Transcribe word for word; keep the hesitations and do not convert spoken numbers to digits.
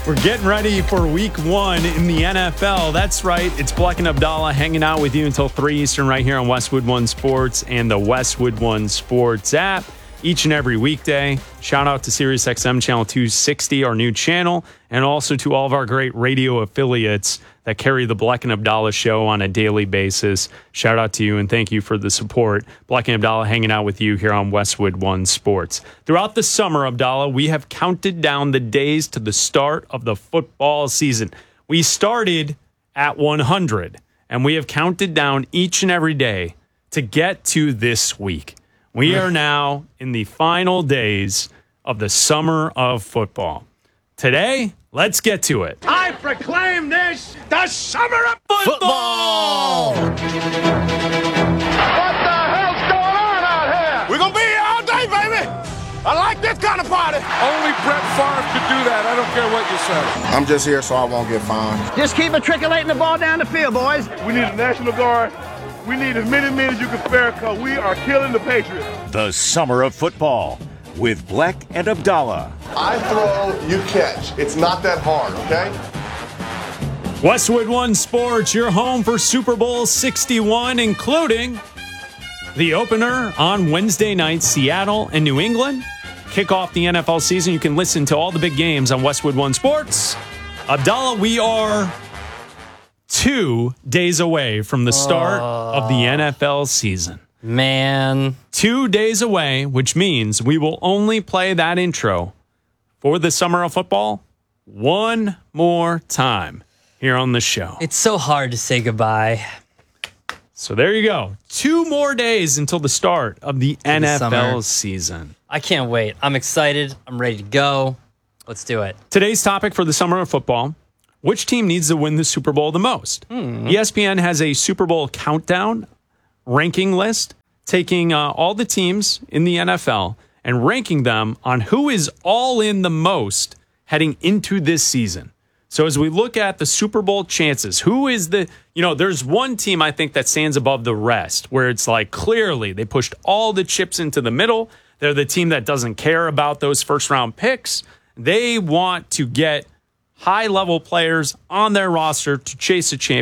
We're getting ready for week one in the N F L. That's right. It's Bleck and Abdallah hanging out with you until three Eastern right here on Westwood One Sports and the Westwood One Sports app each and every weekday. Shout out to SiriusXM Channel two sixty, our new channel, and also to all of our great radio affiliates that carry the Bleck and Abdallah show on a daily basis. Shout out to you and thank you for the support. Bleck and Abdallah hanging out with you here on Westwood One Sports. Throughout the summer, Abdallah, we have counted down the days to the start of the football season. We started at one hundred, and we have counted down each and every day to get to this week. We are now in the final days of the summer of football. Today, let's get to it. I proclaim this the summer of Football! What the hell's going on out here? We're going to be here all day, baby. I like this kind of party. Only Brett Favre could do that. I don't care what you say. I'm just here so I won't get fined. Just keep matriculating the ball down the field, boys. We need a National Guard. We need as many men as you can spare because we are killing the Patriots. The Summer of Football with Bleck and Abdallah. I throw, you catch. It's not that hard, okay? Westwood One Sports, your home for Super Bowl sixty-one, including the opener on Wednesday night, Seattle and New England. Kick off the N F L season. You can listen to all the big games on Westwood One Sports. Abdallah, we are two days away from the start oh. of the N F L season. Man. Two days away, which means we will only play that intro for the summer of football one more time here on the show. It's so hard to say goodbye. So there you go. Two more days until the start of the For N F L summer. season. I can't wait. I'm excited. I'm ready to go. Let's do it. Today's topic for the summer of football: which team needs to win the Super Bowl the most? Hmm. E S P N has a Super Bowl countdown ranking list, taking uh, all the teams in the N F L and ranking them on who is all in the most heading into this season. So as we look at the Super Bowl chances, who is the, you know, there's one team I think that stands above the rest, where it's like clearly they pushed all the chips into the middle. They're the team that doesn't care about those first round picks. They want to get high-level players on their roster to chase a championship.